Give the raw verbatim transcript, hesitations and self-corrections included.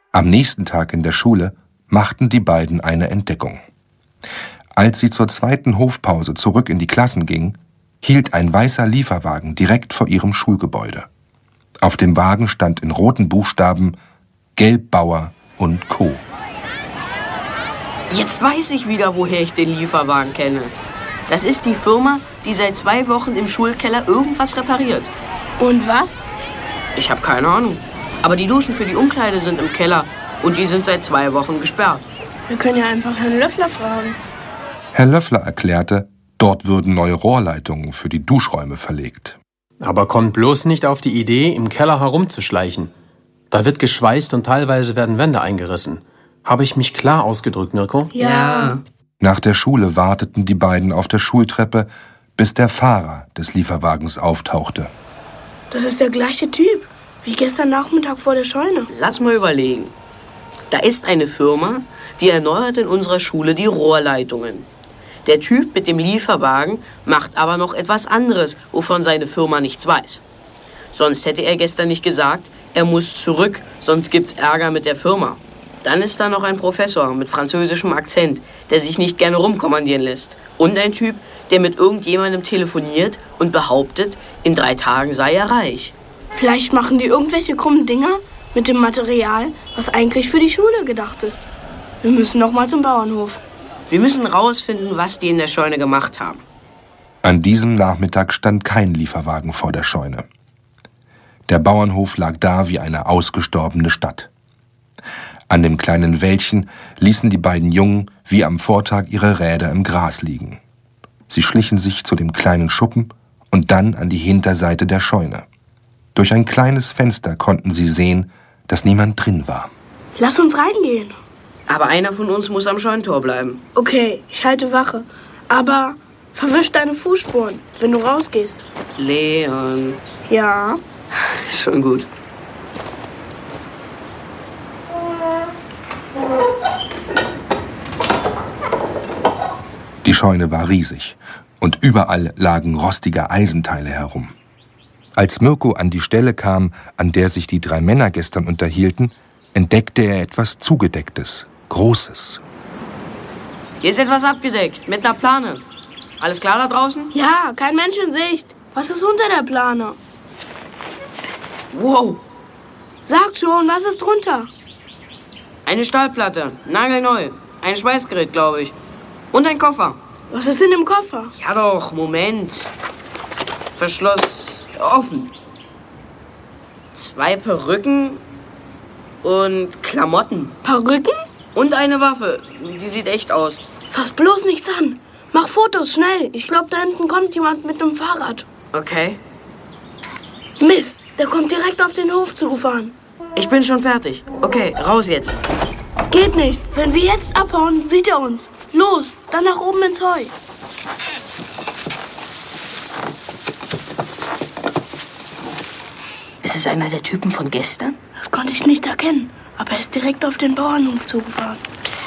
Am nächsten Tag in der Schule machten die beiden eine Entdeckung. Als sie zur zweiten Hofpause zurück in die Klassen gingen, hielt ein weißer Lieferwagen direkt vor ihrem Schulgebäude. Auf dem Wagen stand in roten Buchstaben Gelbbauer und Co. Jetzt weiß ich wieder, woher ich den Lieferwagen kenne. Das ist die Firma, die seit zwei Wochen im Schulkeller irgendwas repariert. Und was? Ich habe keine Ahnung. Aber die Duschen für die Umkleide sind im Keller und die sind seit zwei Wochen gesperrt. Wir können ja einfach Herrn Löffler fragen. Herr Löffler erklärte, dort würden neue Rohrleitungen für die Duschräume verlegt. Aber kommt bloß nicht auf die Idee, im Keller herumzuschleichen. Da wird geschweißt und teilweise werden Wände eingerissen. Habe ich mich klar ausgedrückt, Mirko? Ja. Nach der Schule warteten die beiden auf der Schultreppe, bis der Fahrer des Lieferwagens auftauchte. Das ist der gleiche Typ wie gestern Nachmittag vor der Scheune. Lass mal überlegen. Da ist eine Firma, die erneuert in unserer Schule die Rohrleitungen. Der Typ mit dem Lieferwagen macht aber noch etwas anderes, wovon seine Firma nichts weiß. Sonst hätte er gestern nicht gesagt, er muss zurück, sonst gibt's Ärger mit der Firma. Dann ist da noch ein Professor mit französischem Akzent, der sich nicht gerne rumkommandieren lässt. Und ein Typ, der mit irgendjemandem telefoniert und behauptet, in drei Tagen sei er reich. Vielleicht machen die irgendwelche krummen Dinger mit dem Material, was eigentlich für die Schule gedacht ist. Wir müssen noch mal zum Bauernhof. Wir müssen rausfinden, was die in der Scheune gemacht haben. An diesem Nachmittag stand kein Lieferwagen vor der Scheune. Der Bauernhof lag da wie eine ausgestorbene Stadt. An dem kleinen Wäldchen ließen die beiden Jungen wie am Vortag ihre Räder im Gras liegen. Sie schlichen sich zu dem kleinen Schuppen und dann an die Hinterseite der Scheune. Durch ein kleines Fenster konnten sie sehen, dass niemand drin war. Lass uns reingehen. Aber einer von uns muss am Scheunentor bleiben. Okay, ich halte Wache. Aber verwisch deine Fußspuren, wenn du rausgehst. Leon. Ja? Schon gut. Die Scheune war riesig und überall lagen rostige Eisenteile herum. Als Mirko an die Stelle kam, an der sich die drei Männer gestern unterhielten, entdeckte er etwas Zugedecktes, Großes. Hier ist etwas abgedeckt, mit einer Plane. Alles klar da draußen? Ja, kein Mensch in Sicht. Was ist unter der Plane? Wow, Sag schon, was ist drunter? eine Stahlplatte, nagelneu. Ein Schweißgerät, glaube ich. Und ein Koffer. Was ist in dem Koffer? Ja doch, Moment. Verschloss offen. Zwei Perücken und Klamotten. Perücken? Und eine Waffe. Die sieht echt aus. Fass bloß nichts an. Mach Fotos, schnell. Ich glaube, da hinten kommt jemand mit einem Fahrrad. Okay. Mist, der kommt direkt auf den Hof zugefahren. Ich bin schon fertig. Okay, raus jetzt. Geht nicht. Wenn wir jetzt abhauen, sieht er uns. Los, dann nach oben ins Heu. Ist es einer der Typen von gestern? Das konnte ich nicht erkennen. Aber er ist direkt auf den Bauernhof zugefahren. Psst.